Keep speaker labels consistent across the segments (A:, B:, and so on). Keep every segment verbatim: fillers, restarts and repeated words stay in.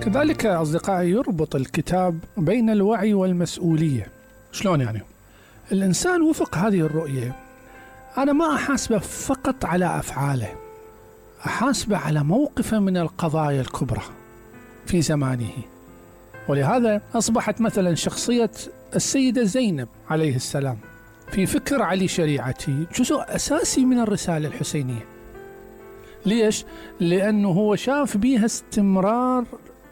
A: كذلك أصدقائي يربط الكتاب بين الوعي والمسؤولية. شلون يعني؟ الإنسان وفق هذه الرؤية أنا ما أحاسبه فقط على أفعاله، أحاسبه على موقفه من القضايا الكبرى في زمانه. ولهذا أصبحت مثلا شخصية السيدة زينب عليه السلام في فكر علي شريعتي جزء أساسي من الرسالة الحسينية. ليش؟ لأنه هو شاف بيها استمرار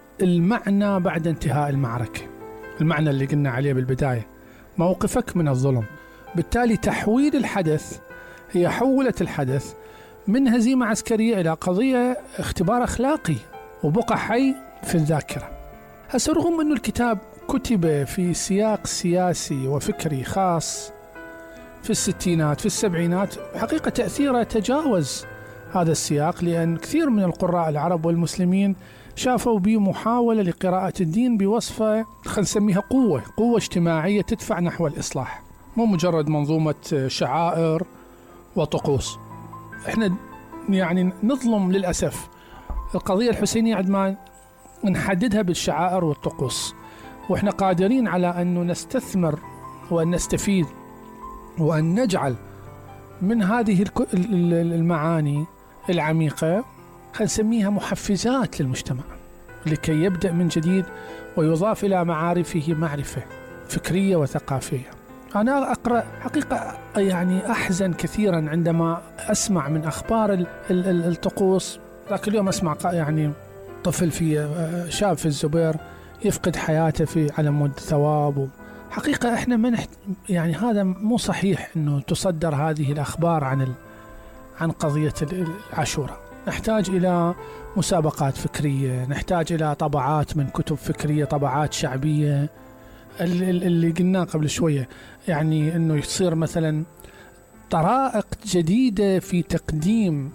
A: المعنى بعد انتهاء المعركة، المعنى اللي قلنا عليه بالبداية، موقفك من الظلم. بالتالي تحويل الحدث، هي حولت الحدث من هزيمة عسكرية إلى قضية اختبار أخلاقي وبقى حي في الذاكرة. هسه رغم أنه الكتاب كتب في سياق سياسي وفكري خاص في الستينات في السبعينات، حقيقة تأثيره تجاوز هذا السياق، لأن كثير من القراء العرب والمسلمين شافوا به محاولة لقراءة الدين بوصفة خلينا نسميها قوة قوة اجتماعية تدفع نحو الإصلاح، مو مجرد منظومة شعائر وطقوس. احنا يعني نظلم للأسف القضية الحسينية عندما نحددها بالشعائر والطقوس، واحنا قادرين على أن نستثمر وأن نستفيد وأن نجعل من هذه المعاني العميقة خلينا نسميها محفزات للمجتمع لكي يبدأ من جديد ويضاف إلى معارفه معرفة فكرية وثقافية. أنا أقرأ حقيقة يعني أحزن كثيرا عندما أسمع من أخبار الطقوس. ذاك اليوم أسمع يعني طفل في شاب في الزبير يفقد حياته في على مود ثواب. حقيقة إحنا ما نحت... يعني هذا مو صحيح إنه تصدر هذه الأخبار عن ال... عن قضية العاشوراء. نحتاج إلى مسابقات فكرية، نحتاج إلى طبعات من كتب فكرية، طبعات شعبية، اللي قلناه قبل شوية، يعني إنه يصير مثلا طرائق جديدة في تقديم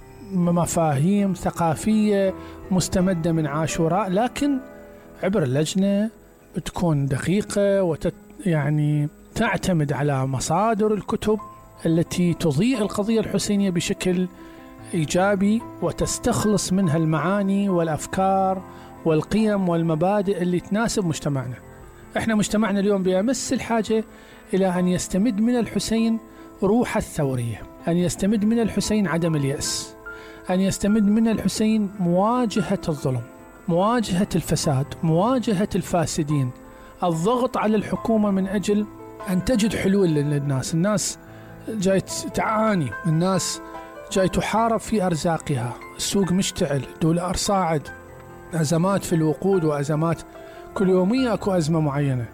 A: مفاهيم ثقافية مستمدة من عاشوراء، لكن عبر اللجنة تكون دقيقة وتت يعني تعتمد على مصادر الكتب التي تضيء القضية الحسينية بشكل إيجابي وتستخلص منها المعاني والأفكار والقيم والمبادئ اللي تناسب مجتمعنا. احنا مجتمعنا اليوم بأمس الحاجة إلى أن يستمد من الحسين روح الثورية، أن يستمد من الحسين عدم اليأس، أن يستمد من الحسين مواجهة الظلم، مواجهة الفساد، مواجهة الفاسدين، الضغط على الحكومة من أجل أن تجد حلول للناس. الناس جاي تعاني، الناس جاي تحارب في أرزاقها، السوق مشتعل، دولار صاعد، أزمات في الوقود وأزمات كل يومية أكو أزمة معينة.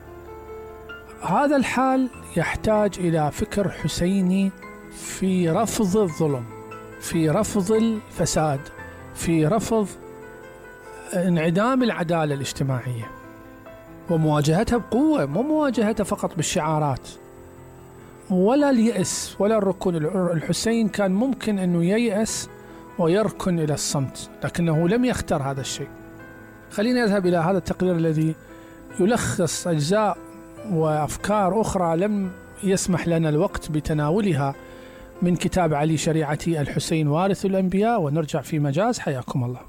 A: هذا الحال يحتاج إلى فكر حسيني في رفض الظلم، في رفض الفساد، في رفض انعدام العدالة الاجتماعية ومواجهتها بقوة، مو مواجهتها فقط بالشعارات ولا اليأس ولا الركون. الحسين كان ممكن أنه ييأس ويركن إلى الصمت، لكنه لم يختار هذا الشيء. خلينا نذهب إلى هذا التقرير الذي يلخص أجزاء وأفكار أخرى لم يسمح لنا الوقت بتناولها من كتاب علي شريعتي الحسين وارث الأنبياء، ونرجع في مجاز. حياكم الله.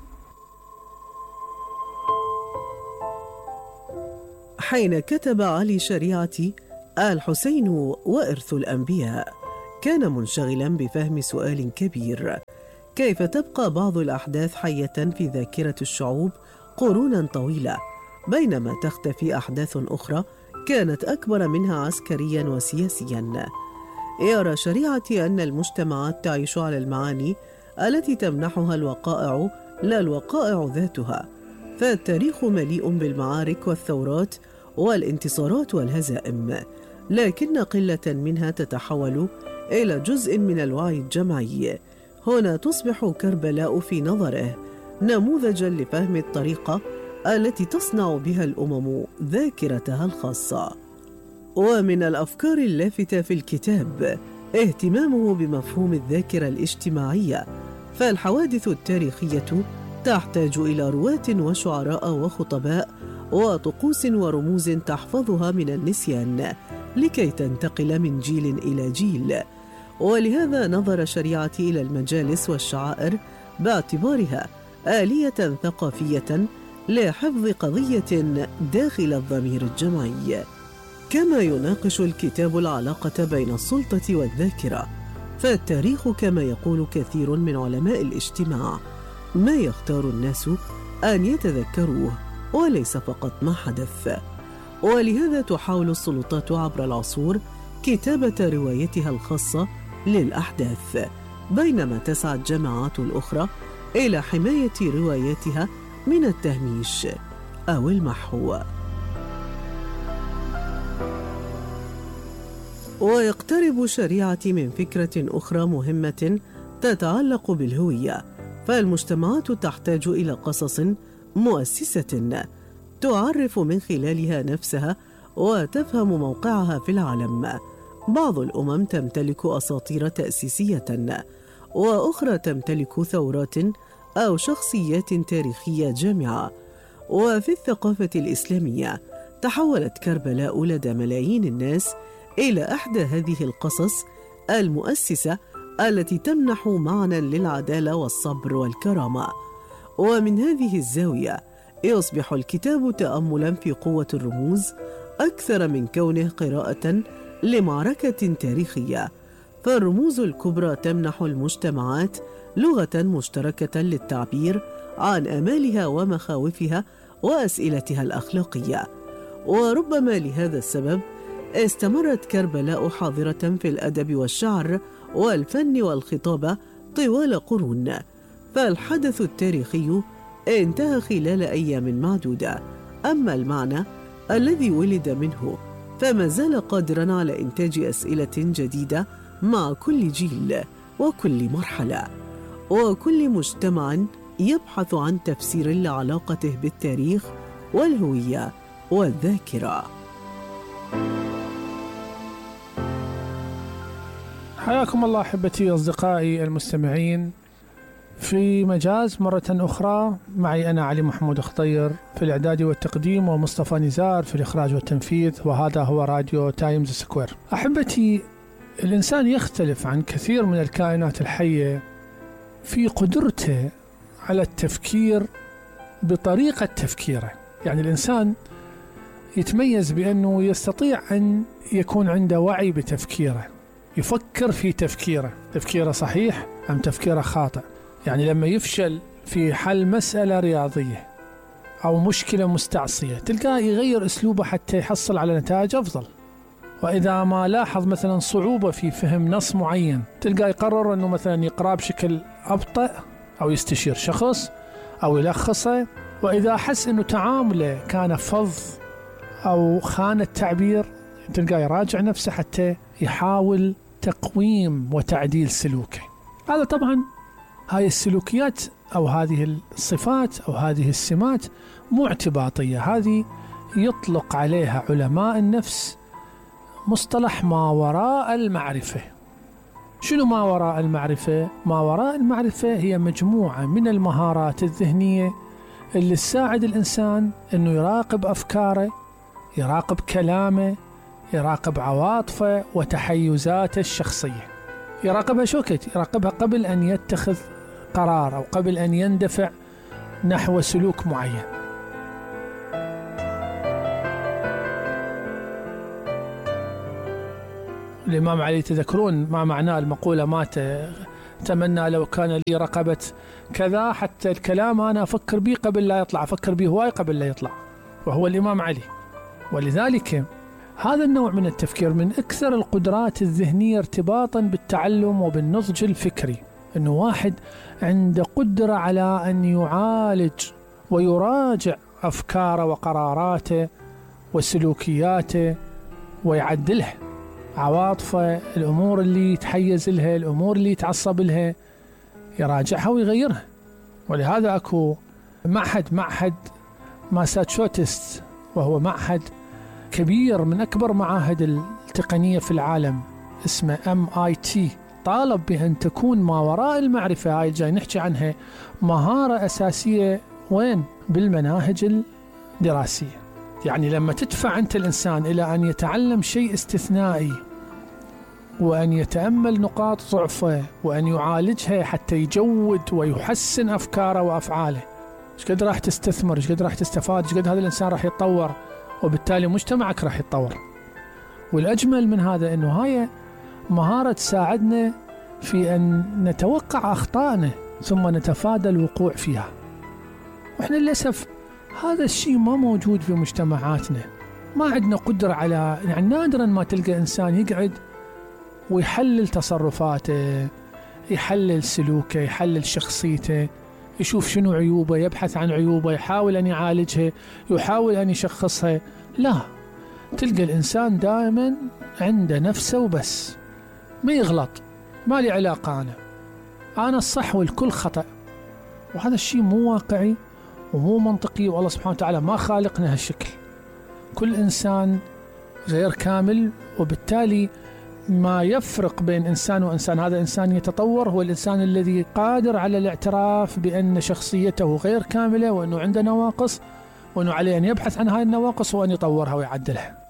B: حين كتب علي شريعتي الحسين وإرث الأنبياء كان منشغلا بفهم سؤال كبير: كيف تبقى بعض الأحداث حية في ذاكرة الشعوب قرونا طويلة بينما تختفي أحداث أخرى كانت أكبر منها عسكريا وسياسيا؟ يرى شريعتي أن المجتمعات تعيش على المعاني التي تمنحها الوقائع لا الوقائع ذاتها، فالتاريخ مليء بالمعارك والثورات والانتصارات والهزائم، لكن قلة منها تتحول إلى جزء من الوعي الجمعي. هنا تصبح كربلاء في نظره نموذجا لفهم الطريقة التي تصنع بها الأمم ذاكرتها الخاصة. ومن الأفكار اللافتة في الكتاب اهتمامه بمفهوم الذاكرة الاجتماعية، فالحوادث التاريخية تحتاج إلى رواة وشعراء وخطباء وطقوس ورموز تحفظها من النسيان لكي تنتقل من جيل إلى جيل. ولهذا نظر شريعتي إلى المجالس والشعائر باعتبارها آلية ثقافية لحفظ قضية داخل الضمير الجمعي. كما يناقش الكتاب العلاقة بين السلطة والذاكرة، فالتاريخ كما يقول كثير من علماء الاجتماع ما يختار الناس أن يتذكروه وليس فقط ما حدث. ولهذا تحاول السلطات عبر العصور كتابة روايتها الخاصة للأحداث، بينما تسعى الجماعات الأخرى إلى حماية رواياتها من التهميش أو المحو. ويقترب شريعتي من فكرة أخرى مهمة تتعلق بالهوية، فالمجتمعات تحتاج إلى قصص مؤسسة تعرف من خلالها نفسها وتفهم موقعها في العالم. بعض الأمم تمتلك أساطير تأسيسية، وأخرى تمتلك ثورات أو شخصيات تاريخية جامعة. وفي الثقافة الإسلامية تحولت كربلاء لدى ملايين الناس إلى إحدى هذه القصص المؤسسة التي تمنح معنى للعدالة والصبر والكرامة. ومن هذه الزاوية يصبح الكتاب تأملاً في قوة الرموز أكثر من كونه قراءة لمعركة تاريخية، فالرموز الكبرى تمنح المجتمعات لغة مشتركة للتعبير عن آمالها ومخاوفها وأسئلتها الأخلاقية. وربما لهذا السبب استمرت كربلاء حاضرة في الأدب والشعر والفن والخطابة طوال قرون، فالحدث التاريخي انتهى خلال أيام معدودة، أما المعنى الذي ولد منه فما زال قادراً على إنتاج أسئلة جديدة مع كل جيل وكل مرحلة، وكل مجتمع يبحث عن تفسير لعلاقته بالتاريخ والهوية والذاكرة.
A: حياكم الله أحبتي أصدقائي المستمعين في مجاز مرة أخرى، معي أنا علي محمود خطير في الإعداد والتقديم، ومصطفى نزار في الإخراج والتنفيذ، وهذا هو راديو تايمز سكوير. أحبتي، الإنسان يختلف عن كثير من الكائنات الحية في قدرته على التفكير بطريقة تفكيره. يعني الإنسان يتميز بأنه يستطيع أن يكون عنده وعي بتفكيره، يفكر في تفكيره، تفكيره صحيح أم تفكيره خاطئ. يعني لما يفشل في حل مسألة رياضية أو مشكلة مستعصية تلقاه يغير أسلوبه حتى يحصل على نتائج أفضل. وإذا ما لاحظ مثلا صعوبة في فهم نص معين تلقاه يقرر أنه مثلا يقرأ بشكل أبطأ أو يستشير شخص أو يلخصه. وإذا أحس أنه تعامله كان فظ أو خان التعبير تلقاه يراجع نفسه حتى يحاول تقويم وتعديل سلوكه. هذا طبعا هاي السلوكيات أو هذه الصفات أو هذه السمات مو اعتباطية، هذه يطلق عليها علماء النفس مصطلح ما وراء المعرفة. شنو ما وراء المعرفة؟ ما وراء المعرفة هي مجموعة من المهارات الذهنية اللي تساعد الإنسان أنه يراقب أفكاره، يراقب كلامه، يراقب عواطفه وتحيزاته الشخصية. يراقبها شو كت؟ يراقبها قبل أن يتخذ قرار أو قبل أن يندفع نحو سلوك معين. الإمام علي تذكرون ما معناه المقولة مات تمنى لو كان لي رقبة كذا، حتى الكلام أنا أفكر به قبل لا يطلع، أفكر به هواي قبل لا يطلع، وهو الإمام علي. ولذلك هذا النوع من التفكير من أكثر القدرات الذهنية ارتباطا بالتعلم وبالنضج الفكري، أنه واحد عنده قدرة على أن يعالج ويراجع أفكاره وقراراته وسلوكياته ويعدلها، عواطفه، الأمور اللي يتحيز لها، الأمور اللي يتعصب لها، يراجعها ويغيرها. ولهذا أكو معهد معهد ماساتشوستس، وهو معهد كبير من أكبر معاهد التقنية في العالم، اسمه إم آي تي، طالب بأن تكون ما وراء المعرفة هاي جاي نحكي عنها مهارة أساسية وين؟ بالمناهج الدراسية. يعني لما تدفع أنت الإنسان إلى أن يتعلم شيء استثنائي وأن يتأمل نقاط ضعفه وأن يعالجها حتى يجود ويحسن أفكاره وأفعاله، ايش قد راح تستثمر، ايش قد راح تستفاد، ايش قد هذا الإنسان راح يتطور، وبالتالي مجتمعك راح يتطور. والأجمل من هذا أنه هاي مهارة تساعدنا في أن نتوقع أخطائنا ثم نتفادى الوقوع فيها. وإحنا للأسف هذا الشيء ما موجود في مجتمعاتنا. ما عندنا قدرة على، يعني نادرا ما تلقى إنسان يقعد ويحلل تصرفاته، يحلل سلوكه، يحلل شخصيته، يشوف شنو عيوبه، يبحث عن عيوبه، يحاول أن يعالجها، يحاول أن يشخصها. لا، تلقى الإنسان دائما عنده نفسه وبس، ما يغلط، ما لي علاقة، أنا أنا الصح والكل خطأ. وهذا الشيء مو واقعي ومو منطقي، والله سبحانه وتعالى ما خالقنا هالشكل. كل إنسان غير كامل، وبالتالي ما يفرق بين إنسان وإنسان، هذا إنسان يتطور هو الإنسان الذي قادر على الاعتراف بأن شخصيته غير كاملة، وأنه عنده نواقص، وأنه عليه أن يبحث عن هاي النواقص وأن يطورها ويعدلها.